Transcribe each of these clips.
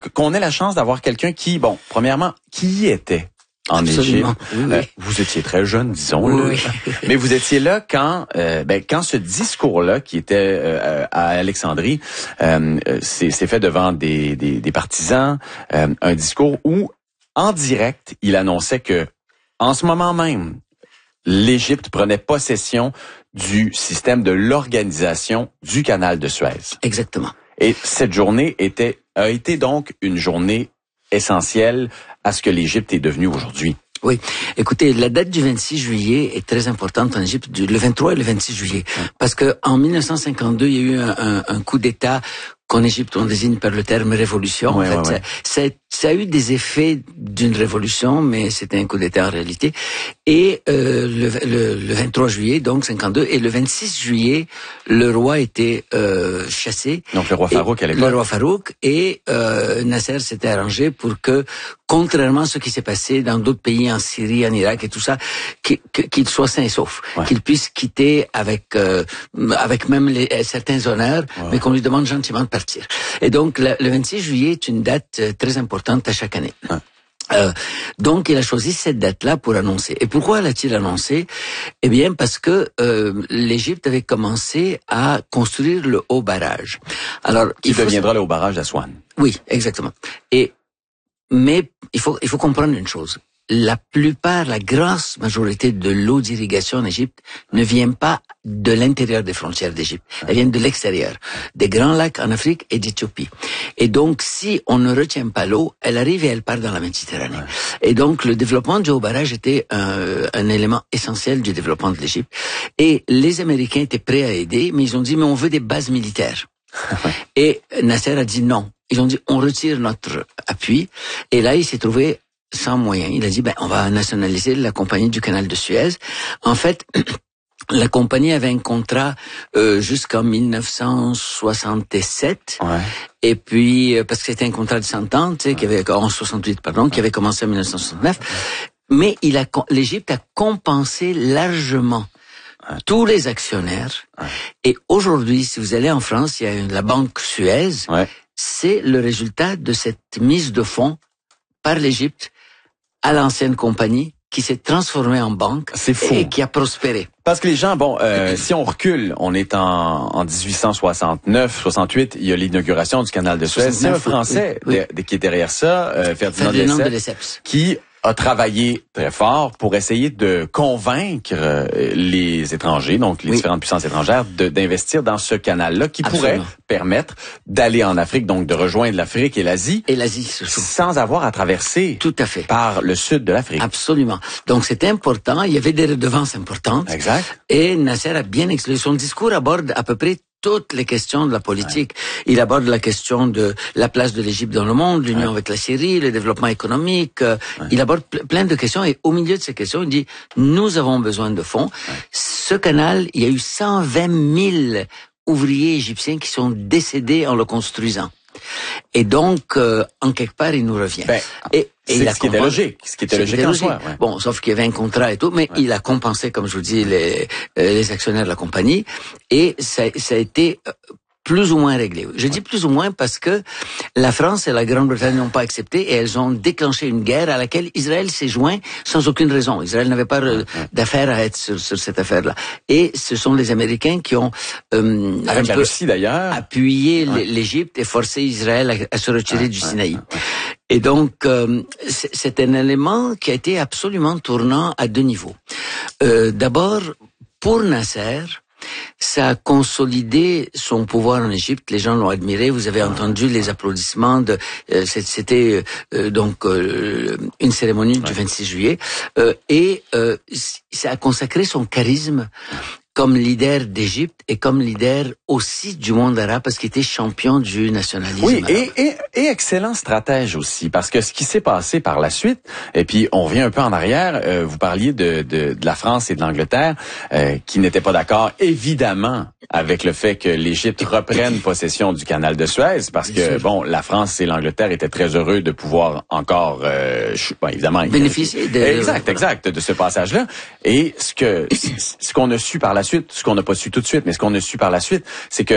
qu'on ait la chance d'avoir quelqu'un qui, bon, premièrement, qui y était en Égypte. Oui. Vous étiez très jeune, disons-le. Oui. Mais vous étiez là quand ce discours-là, qui était à Alexandrie, s'est fait devant des partisans, un discours où, en direct, il annonçait que, en ce moment même, l'Égypte prenait possession du système de l'organisation du canal de Suez. Exactement. Et cette journée a été donc une journée essentielle à ce que l'Égypte est devenue aujourd'hui. Oui. Écoutez, la date du 26 juillet est très importante en Égypte, le 23 et le 26 juillet. Parce que en 1952, il y a eu un coup d'État qu'en Égypte on désigne par le terme révolution. Ouais, en fait, ça a eu des effets d'une révolution, mais c'était un coup d'État en réalité. Et le 23 juillet, donc 52, et le 26 juillet, le roi était chassé. Donc le roi Farouk à l'époque. Le roi Farouk et Nasser s'était arrangé pour que, contrairement à ce qui s'est passé dans d'autres pays, en Syrie, en Irak et tout ça, qu'il soit sain et sauf, qu'il puisse quitter avec même certains honneurs, mais qu'on lui demande gentiment de partir. Et donc le 26 juillet est une date très importante à chaque année. Donc il a choisi cette date-là pour annoncer. Et pourquoi l'a-t-il annoncé? Eh bien parce que l'Égypte avait commencé à construire le haut barrage. Alors qui deviendra le haut barrage d'Aswan. Oui, exactement. Mais il faut comprendre une chose. La grosse majorité de l'eau d'irrigation en Égypte ne vient pas de l'intérieur des frontières d'Égypte. Elle vient de l'extérieur, des grands lacs en Afrique et d'Éthiopie. Et donc, si on ne retient pas l'eau, elle arrive et elle part dans la Méditerranée. Et donc, le développement du haut barrage était un élément essentiel du développement de l'Égypte. Et les Américains étaient prêts à aider, mais ils ont dit, mais on veut des bases militaires. Et Nasser a dit non. Ils ont dit, on retire notre appui. Et là, il s'est trouvé sans moyens. Il a dit, on va nationaliser la compagnie du canal de Suez. En fait, la compagnie avait un contrat jusqu'en 1967. Et puis, parce que c'était un contrat de 100 ans, qui avait, en 68, qui avait commencé en 1969. Mais l'Égypte a compensé largement tous les actionnaires. Et aujourd'hui, si vous allez en France, il y a la banque Suez. C'est le résultat de cette mise de fonds par l'Égypte à l'ancienne compagnie qui s'est transformée en banque et qui a prospéré. Parce que les gens, si on recule, on est en 1869, 68, il y a l'inauguration du canal de Suez. C'est un Français qui est derrière ça, Ferdinand de Lesseps, qui a travaillé très fort pour essayer de convaincre les étrangers, donc les différentes puissances étrangères, d'investir dans ce canal-là qui pourrait permettre d'aller en Afrique, donc de rejoindre l'Afrique et l'Asie. Et l'Asie, surtout. Sans avoir à traverser. Tout à fait. Par le sud de l'Afrique. Absolument. Donc c'était important, il y avait des redevances importantes. Exact. Et Nasser a bien expliqué. Son discours aborde à peu près toutes les questions de la politique. Il aborde la question de la place de l'Égypte dans le monde, l'union avec la Syrie, le développement économique. Il aborde plein de questions et au milieu de ces questions, il dit nous avons besoin de fonds. Ce canal, il y a eu 120 000 ouvriers égyptiens qui sont décédés en le construisant. Et donc, en quelque part, il nous revient. C'est ce qui était logique. Ce qui était logique en soi. Bon, sauf qu'il y avait un contrat et tout, mais il a compensé, comme je vous dis, les actionnaires de la compagnie. Et ça a été plus ou moins réglé. Je dis plus ou moins parce que la France et la Grande-Bretagne n'ont pas accepté et elles ont déclenché une guerre à laquelle Israël s'est joint sans aucune raison. Israël n'avait pas d'affaire à être sur cette affaire-là. Et ce sont les Américains qui ont avec la Russie d'ailleurs appuyé l'Égypte et forcé Israël à se retirer du Sinaï. Et donc, c'est un élément qui a été absolument tournant à deux niveaux. D'abord, pour Nasser, ça a consolidé son pouvoir en Égypte. Les gens l'ont admiré. Vous avez entendu les applaudissements. C'était donc une cérémonie du 26 juillet. Et ça a consacré son charisme comme leader d'Égypte et comme leader aussi du monde arabe parce qu'il était champion du nationalisme arabe. Et excellent stratège aussi parce que ce qui s'est passé par la suite, et puis on revient un peu en arrière, vous parliez de la France et de l'Angleterre qui n'étaient pas d'accord évidemment avec le fait que l'Égypte reprenne possession du canal de Suez parce que la France et l'Angleterre étaient très heureux de pouvoir encore évidemment bénéficier exact de ce passage-là. Et ce qu'on a su par la suite, ce qu'on n'a pas su tout de suite, mais ce qu'on a su par la suite, c'est que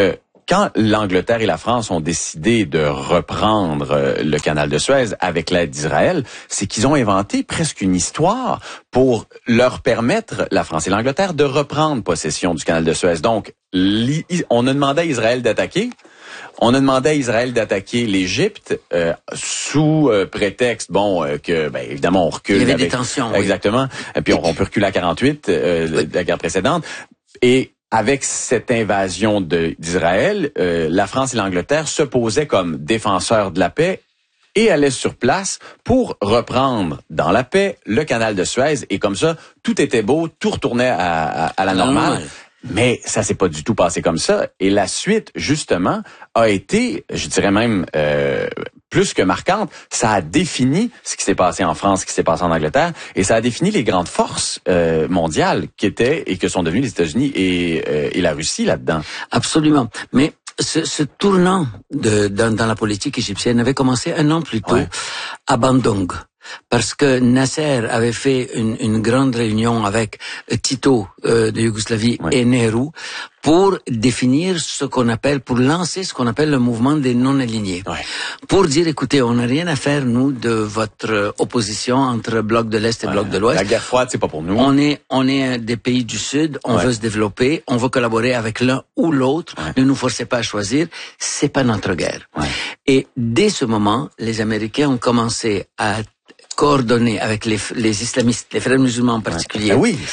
quand l'Angleterre et la France ont décidé de reprendre le canal de Suez avec l'aide d'Israël, c'est qu'ils ont inventé presque une histoire pour leur permettre, la France et l'Angleterre, de reprendre possession du canal de Suez. Donc, on a demandé à Israël d'attaquer. On a demandé à Israël d'attaquer l'Égypte sous prétexte, que évidemment on recule. Il y avait des tensions. Exactement. Oui. Et puis on peut reculer à 48, la guerre précédente. Et avec cette invasion d'Israël, la France et l'Angleterre se posaient comme défenseurs de la paix et allaient sur place pour reprendre dans la paix le canal de Suez. Et comme ça, tout était beau, tout retournait à la normale. Mais ça s'est pas du tout passé comme ça. Et la suite, justement, a été, je dirais même, plus que marquante. Ça a défini ce qui s'est passé en France, ce qui s'est passé en Angleterre, et ça a défini les grandes forces mondiales qui étaient et que sont devenues les États-Unis et la Russie là-dedans. Absolument. Mais ce tournant dans la politique égyptienne avait commencé un an plus tôt à Bandung. Parce que Nasser avait fait une grande réunion avec Tito de Yougoslavie et Nehru pour définir pour lancer ce qu'on appelle le mouvement des non-alignés. Pour dire, écoutez, on n'a rien à faire, nous, de votre opposition entre bloc de l'Est et bloc de l'Ouest. La guerre froide, c'est pas pour nous. On est des pays du Sud, on veut se développer, on veut collaborer avec l'un ou l'autre, ne nous forcez pas à choisir, c'est pas notre guerre. Et dès ce moment, les Américains ont commencé à coordonné avec les islamistes, les frères musulmans en particulier,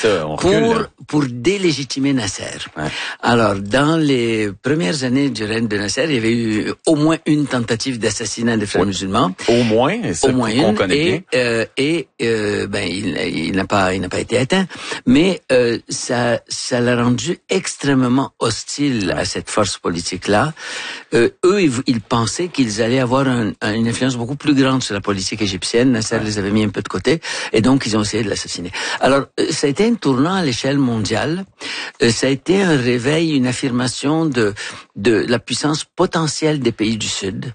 pour délégitimer Nasser. Alors, dans les premières années du règne de Nasser, il y avait eu au moins une tentative d'assassinat des frères musulmans. Au moins une. Connaît bien. Il n'a pas été atteint, mais ça l'a rendu extrêmement hostile à cette force politique-là. Eux, ils pensaient qu'ils allaient avoir une influence beaucoup plus grande sur la politique égyptienne. Nasser les avait mis un peu de côté, et donc ils ont essayé de l'assassiner. Alors, ça a été un tournant à l'échelle mondiale. Ça a été un réveil, une affirmation de la puissance potentielle des pays du Sud,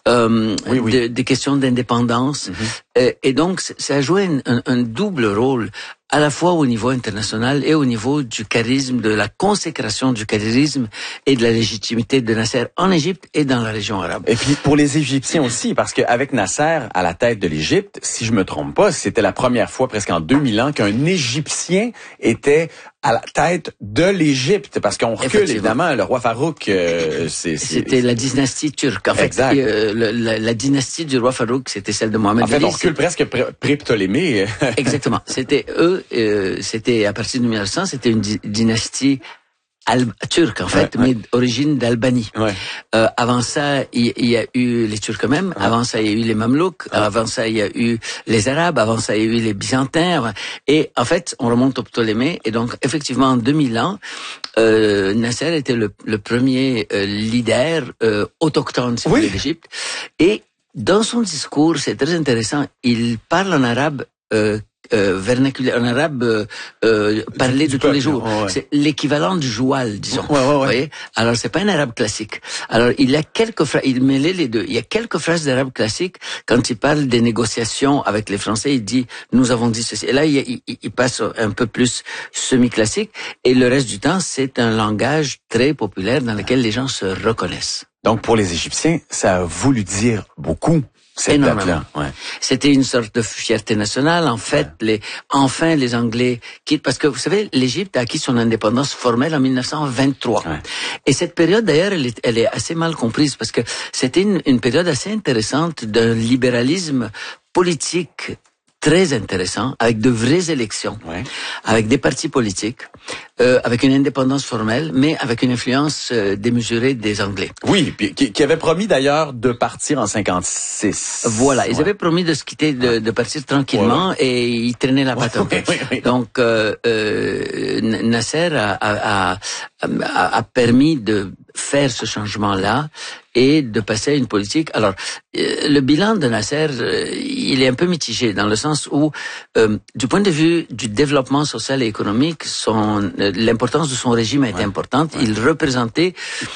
des questions d'indépendance. Et donc, ça a joué un double rôle, à la fois au niveau international et au niveau du charisme, de la consécration du charisme et de la légitimité de Nasser en Égypte et dans la région arabe. Et puis pour les Égyptiens aussi, parce qu'avec Nasser à la tête de l'Égypte, si je me trompe pas, c'était la première fois presque en 2000 ans qu'un Égyptien était à la tête de l'Égypte, parce qu'on recule évidemment, le roi Farouk, c'était la dynastie turque. En fait, la dynastie du roi Farouk, c'était celle de Mohamed Ali. En fait, on recule presque pré-Ptolémée. Exactement. C'était c'était à partir de 1900, c'était une dynastie turque en fait, mais d'origine d'Albanie. Avant ça, il y a eu les Turcs eux-mêmes. Avant ça, il y a eu les Mamelouks. Avant ça, il y a eu les Arabes. Avant ça, il y a eu les Byzantins. Et en fait, on remonte aux Ptolémées. Et donc, effectivement, en 2000 ans, Nasser était le premier leader autochtone, si vous voulez, d'Égypte. Et dans son discours, c'est très intéressant. Il parle en arabe vernaculaire, en arabe parlé de tous les jours. C'est l'équivalent du joual, disons. Vous voyez? Alors, c'est pas un arabe classique. Alors, il y a quelques phrases, il mêlait les deux. Il y a quelques phrases d'arabe classique. Quand il parle des négociations avec les Français, il dit, nous avons dit ceci. Et là, il passe un peu plus semi-classique. Et le reste du temps, c'est un langage très populaire dans lequel les gens se reconnaissent. Donc, pour les Égyptiens, ça a voulu dire beaucoup. Énormément. C'était une sorte de fierté nationale. En fait, enfin les Anglais quittent, parce que vous savez, l'Égypte a acquis son indépendance formelle en 1923. Et cette période, d'ailleurs, elle est assez mal comprise, parce que c'était une période assez intéressante d'un libéralisme politique très intéressant, avec de vraies élections, avec des partis politiques, avec une indépendance formelle, mais avec une influence démesurée des Anglais. Oui, puis qui avait promis d'ailleurs de partir en 56. Voilà, ils avaient promis de se quitter, de partir tranquillement, et ils traînaient la patte un peu. Donc, Nasser a permis de faire ce changement-là et de passer à une politique. Alors, le bilan de Nasser, il est un peu mitigé dans le sens où, du point de vue du développement social et économique, l'importance de son régime a été importante. Il représentait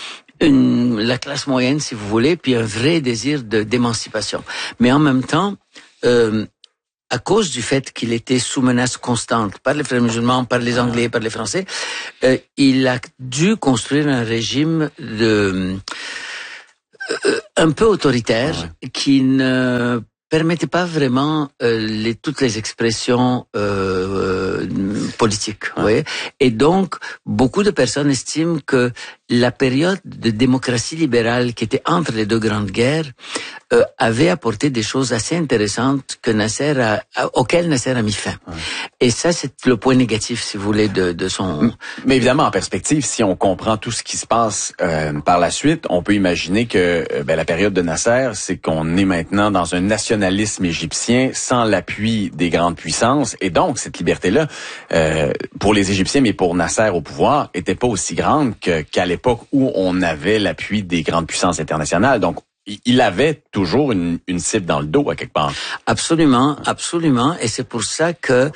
la classe moyenne, si vous voulez, puis un vrai désir d'émancipation. Mais en même temps, à cause du fait qu'il était sous menace constante par les frères musulmans, par les Anglais, par les Français, il a dû construire un régime un peu autoritaire qui ne permettait pas vraiment toutes les expressions politiques. Ouais. Et donc, beaucoup de personnes estiment que la période de démocratie libérale qui était entre les deux grandes guerres avait apporté des choses assez intéressantes que auxquelles Nasser a mis fin. Ouais. Et ça, c'est le point négatif, si vous voulez, de son... Mais évidemment, en perspective, si on comprend tout ce qui se passe par la suite, on peut imaginer que la période de Nasser, c'est qu'on est maintenant dans un nationalisme égyptien sans l'appui des grandes puissances. Et donc, cette liberté-là, pour les Égyptiens, mais pour Nasser au pouvoir, était pas aussi grande qu'à l'époque où on avait l'appui des grandes puissances internationales. Donc, il avait toujours une cible dans le dos à quelque part. Absolument, absolument. Et c'est pour ça que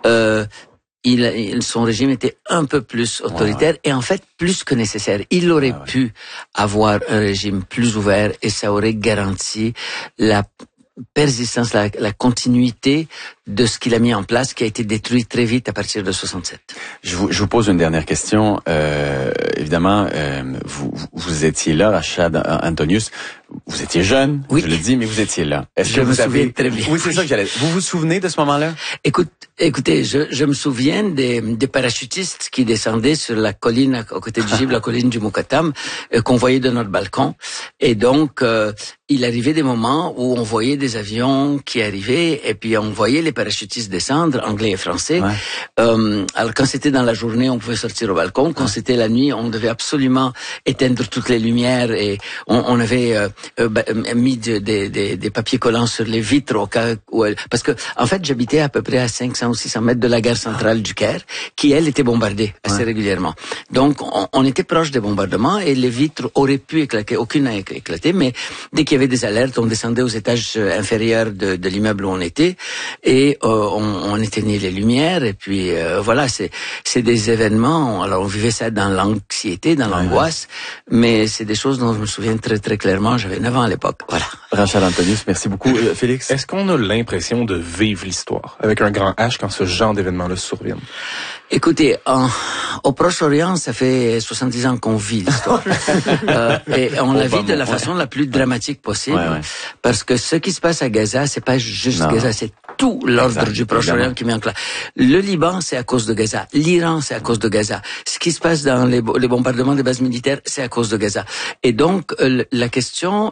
son régime était un peu plus autoritaire et en fait plus que nécessaire. Il aurait pu avoir un régime plus ouvert et ça aurait garanti la persistance, la continuité de ce qu'il a mis en place, qui a été détruit très vite à partir de 67. Je vous pose une dernière question. Évidemment, vous étiez là, Rachad Antonius. Vous étiez jeune, je le dis, mais vous étiez là. Est-ce que vous souviens très bien. Oui, c'est ça que j'allais. Vous vous souvenez de ce moment-là? Écoutez, je me souviens des parachutistes qui descendaient sur la colline à côté d'Égypte, la colline du Moukatam, qu'on voyait de notre balcon. Et donc, il arrivait des moments où on voyait des avions qui arrivaient et puis on voyait les parachutistes descendre, anglais et français. Ouais. Alors quand c'était dans la journée, on pouvait sortir au balcon. Quand c'était la nuit, on devait absolument éteindre toutes les lumières et on avait mis des papiers collants sur les vitres au cas où parce que en fait j'habitais à peu près à 500 ou 600 mètres de la gare centrale du Caire, qui elle était bombardée assez régulièrement. Donc on était proche des bombardements et les vitres auraient pu éclater. Aucune n'a éclaté, mais dès qu'il y avait des alertes, on descendait aux étages inférieurs de l'immeuble où on était et on éteignait les lumières et puis voilà, c'est des événements. Alors on vivait ça dans l'anxiété, dans l'angoisse, mais c'est des choses dont je me souviens très très clairement. J'avais 9 ans à l'époque. Voilà. Rachad Antonius, merci beaucoup. Félix? Est-ce qu'on a l'impression de vivre l'histoire avec un grand H quand ce genre d'événements-là surviennent? Écoutez, au Proche-Orient, ça fait 70 ans qu'on vit l'histoire. Et on la vit de la façon la plus dramatique possible. Parce que ce qui se passe à Gaza, c'est pas juste Gaza, c'est tout l'ordre du Proche-Orient qui met en place. Le Liban, c'est à cause de Gaza. L'Iran, c'est à cause de Gaza. Ce qui se passe dans les bombardements des bases militaires, c'est à cause de Gaza. Et donc, la question,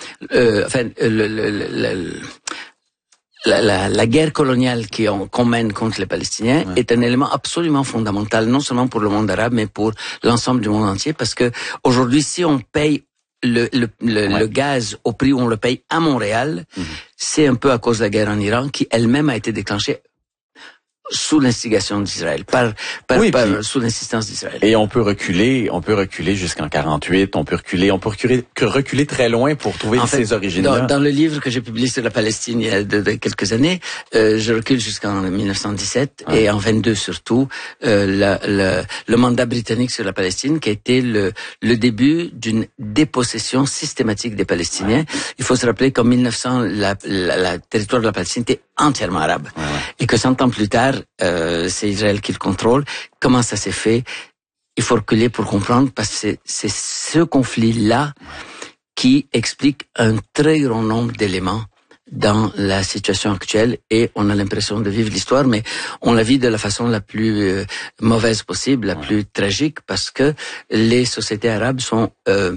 la guerre coloniale qu'on mène contre les Palestiniens est un élément absolument fondamental, non seulement pour le monde arabe, mais pour l'ensemble du monde entier, parce que aujourd'hui, si on paye le gaz au prix où on le paye à Montréal, c'est un peu à cause de la guerre en Iran, qui elle-même a été déclenchée sous l'instigation d'Israël, sous l'insistance d'Israël. Et on peut reculer jusqu'en 48, on peut reculer très loin pour trouver ces origines-là. Dans le livre que j'ai publié sur la Palestine il y a de quelques années, je recule jusqu'en 1917 et en 22 surtout, le mandat britannique sur la Palestine qui a été le début d'une dépossession systématique des Palestiniens. Il faut se rappeler qu'en 1900, la territoire de la Palestine était entièrement arabe et que 100 ans plus tard, c'est Israël qui le contrôle. Comment ça s'est fait? Il faut reculer pour comprendre, parce que c'est ce conflit-là qui explique un très grand nombre d'éléments dans la situation actuelle, et on a l'impression de vivre l'histoire, mais on la vit de la façon la plus mauvaise possible, la plus tragique, parce que les sociétés arabes sont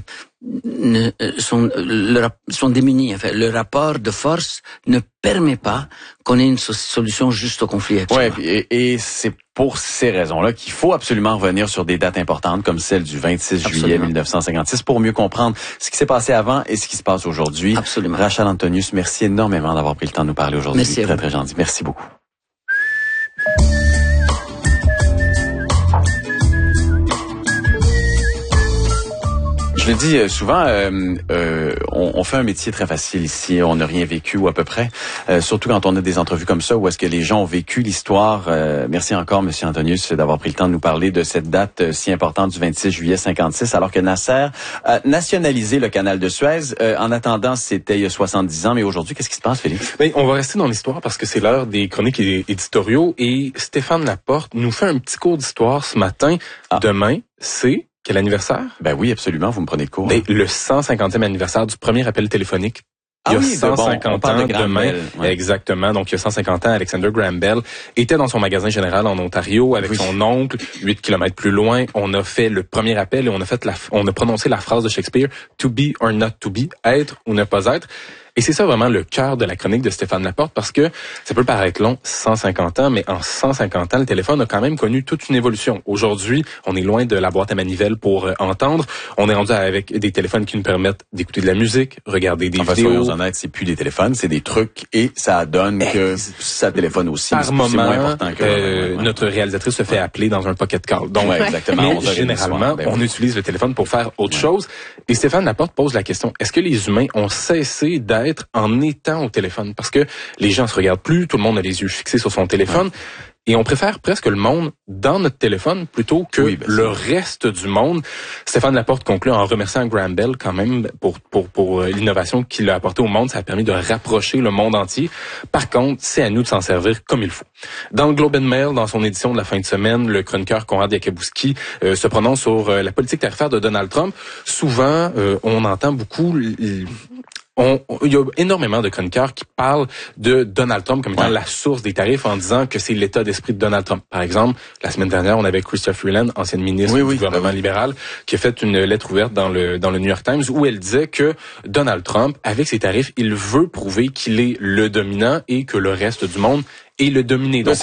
démunies. Enfin, le rapport de force ne permet pas qu'on ait une solution juste au conflit actuel. Ouais, et c'est pour ces raisons-là qu'il faut absolument revenir sur des dates importantes comme celle du 26 juillet 1956 pour mieux comprendre ce qui s'est passé avant et ce qui se passe aujourd'hui. Absolument. Rachad Antonius, merci énormément d'avoir pris le temps de nous parler aujourd'hui. Merci. Très, très gentil. Merci beaucoup. Je le dis souvent, on fait un métier très facile ici. On n'a rien vécu ou à peu près. Surtout quand on a des entrevues comme ça où est-ce que les gens ont vécu l'histoire. Merci encore, Monsieur Antonius, d'avoir pris le temps de nous parler de cette date si importante du 26 juillet 56, alors que Nasser a nationalisé le canal de Suez. En attendant, c'était il y a 70 ans. Mais aujourd'hui, qu'est-ce qui se passe, Félix? Ben, on va rester dans l'histoire parce que c'est l'heure des chroniques éditoriaux. Et Stéphane Laporte nous fait un petit cours d'histoire ce matin. Demain, c'est... Quel anniversaire? Ben oui, absolument, vous me prenez de court. Ben, le 150e anniversaire du premier appel téléphonique. Il y a 150 ans demain. Ouais. Exactement. Donc, il y a 150 ans, Alexander Graham Bell était dans son magasin général en Ontario avec son oncle. 8 kilomètres plus loin, on a fait le premier appel et on a prononcé la phrase de Shakespeare, to be or not to be, être ou ne pas être. Et c'est ça vraiment le cœur de la chronique de Stéphane Laporte parce que ça peut paraître long, 150 ans, mais en 150 ans, le téléphone a quand même connu toute une évolution. Aujourd'hui, on est loin de la boîte à manivelle pour entendre. On est rendu avec des téléphones qui nous permettent d'écouter de la musique, regarder des vidéos. Soyons honnêtes, c'est plus des téléphones, c'est des trucs et ça donne que ça téléphone aussi. Par moment, c'est moins important que notre réalisatrice se fait appeler dans un pocket call. Donc, exactement. Mais généralement, on utilise le téléphone pour faire autre chose. Et Stéphane Laporte pose la question, est-ce que les humains ont cessé d'être en étant au téléphone? Parce que les gens se regardent plus, tout le monde a les yeux fixés sur son téléphone. Et on préfère presque le monde dans notre téléphone plutôt que le reste du monde. Stéphane Laporte conclut en remerciant Graham Bell quand même pour l'innovation qu'il a apportée au monde. Ça a permis de rapprocher le monde entier. Par contre, c'est à nous de s'en servir comme il faut. Dans le Globe and Mail, dans son édition de la fin de semaine, le chroniqueur Konrad Jakubowski se prononce sur la politique tarifaire de Donald Trump. Souvent, on entend beaucoup... Il y a énormément de chroniqueurs qui parlent de Donald Trump comme étant la source des tarifs en disant que c'est l'état d'esprit de Donald Trump. Par exemple, la semaine dernière, on avait Chrystia Freeland, ancienne ministre du gouvernement libéral, qui a fait une lettre ouverte dans le New York Times où elle disait que Donald Trump, avec ses tarifs, il veut prouver qu'il est le dominant et que le reste du monde et le dominer. Donc,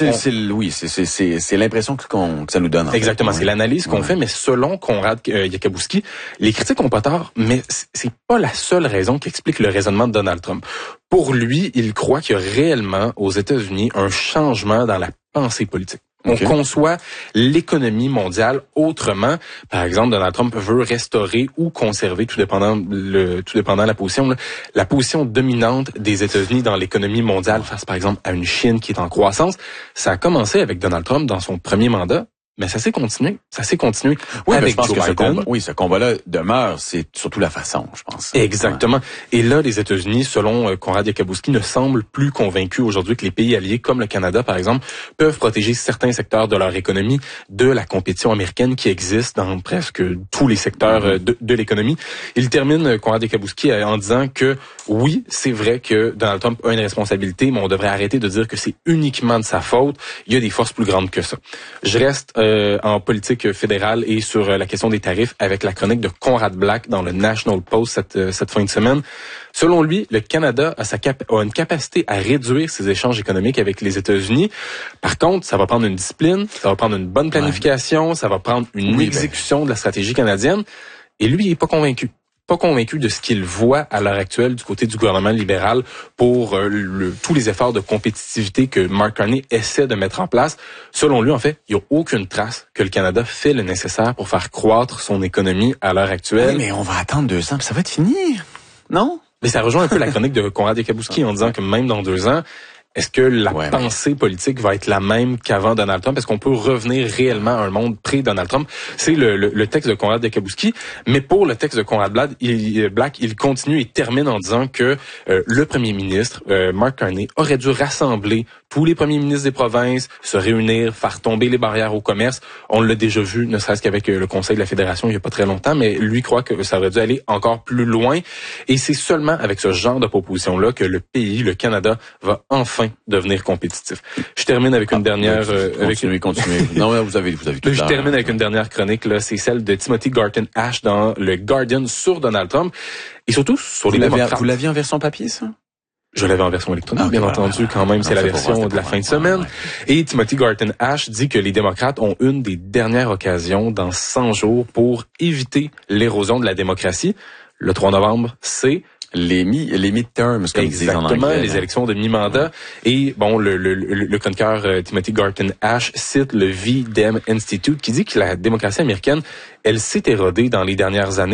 c'est l'impression que ça nous donne. Exactement, c'est l'analyse qu'on fait, mais selon Konrad Jakubowski, les critiques ont pas tort, mais c'est pas la seule raison qui explique le raisonnement de Donald Trump. Pour lui, il croit qu'il y a réellement aux États-Unis un changement dans la pensée politique. On conçoit l'économie mondiale autrement. Par exemple, Donald Trump veut restaurer ou conserver, tout dépendant la position, la position dominante des États-Unis dans l'économie mondiale face, par exemple, à une Chine qui est en croissance. Ça a commencé avec Donald Trump dans son premier mandat. Mais ça s'est continué. Avec Joe Biden. Ce combat-là demeure. C'est surtout la façon, je pense. Exactement. Et là, les États-Unis, selon Konrad Jakubowski, ne semblent plus convaincus aujourd'hui que les pays alliés, comme le Canada, par exemple, peuvent protéger certains secteurs de leur économie de la compétition américaine qui existe dans presque tous les secteurs de l'économie. Il termine, Konrad Jakubowski, en disant que oui, c'est vrai que Donald Trump a une responsabilité, mais on devrait arrêter de dire que c'est uniquement de sa faute. Il y a des forces plus grandes que ça. Je reste en politique fédérale et sur la question des tarifs avec la chronique de Conrad Black dans le National Post cette fin de semaine. Selon lui, le Canada a une capacité à réduire ses échanges économiques avec les États-Unis. Par contre, ça va prendre une discipline, ça va prendre une bonne planification, ça va prendre une exécution de la stratégie canadienne. Et lui, il est pas convaincu de ce qu'il voit à l'heure actuelle du côté du gouvernement libéral pour tous les efforts de compétitivité que Mark Carney essaie de mettre en place. Selon lui, en fait, il n'y a aucune trace que le Canada fait le nécessaire pour faire croître son économie à l'heure actuelle. Oui, mais on va attendre 2 ans, puis ça va être fini, non? Mais ça rejoint un peu la chronique de Konrad Jakubowski en disant que même dans 2 ans, est-ce que la pensée politique va être la même qu'avant Donald Trump? Est-ce qu'on peut revenir réellement à un monde pré-Donald Trump? C'est le texte de Konrad Jakubowski. Mais pour le texte de Conrad Black, il continue et termine en disant que le premier ministre, Mark Carney, aurait dû rassembler tous les premiers ministres des provinces, se réunir, faire tomber les barrières au commerce. On l'a déjà vu, ne serait-ce qu'avec le Conseil de la Fédération il n'y a pas très longtemps, mais lui croit que ça aurait dû aller encore plus loin. Et c'est seulement avec ce genre de proposition-là que le pays, le Canada, va enfin devenir compétitif. Je termine avec une dernière... Continuez. Non, vous avez tout Je termine avec une dernière chronique, là, c'est celle de Timothy Garton Ash dans le Guardian sur Donald Trump et surtout sur les démocrates. Vous l'aviez en version papier, ça? Je l'avais en version électronique, bien entendu, quand même, c'est la version de la fin de semaine. Et Timothy Garton Ash dit que les démocrates ont une des dernières occasions dans 100 jours pour éviter l'érosion de la démocratie. Le 3 novembre, c'est les midterms, comme ils disent en anglais. Exactement, les élections de mi-mandat. Et bon, le chroniqueur Timothy Garton Ash cite le V-Dem Institute qui dit que la démocratie américaine, elle s'est érodée dans les dernières années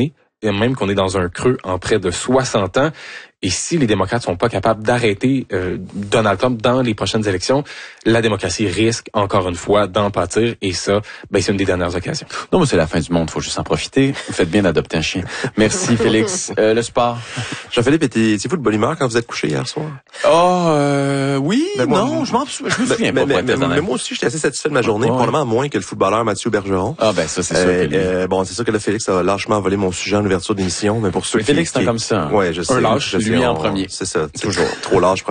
même qu'on est dans un creux en près de 60 ans. Et si les démocrates sont pas capables d'arrêter Donald Trump dans les prochaines élections, la démocratie risque encore une fois d'en pâtir. Et ça, c'est une des dernières occasions. Non, mais c'est la fin du monde. Faut juste en profiter. Vous faites bien d'adopter un chien. Merci, Félix. Le sport. Jean-Philippe, étiez-vous de bonne humeur quand vous êtes couché hier soir? Oui, je me souviens pas. Mais moi aussi, j'étais assez satisfait de ma journée, probablement moins que le footballeur Mathieu Bergeron. Ah ben ça, c'est sûr. C'est sûr que là, Félix a lâchement volé mon sujet en ouverture d'émission, mais pour ceux Félix, c'est comme ça. Ouais, je sais. Un lâche, lui en premier. C'est ça. Toujours trop lâche.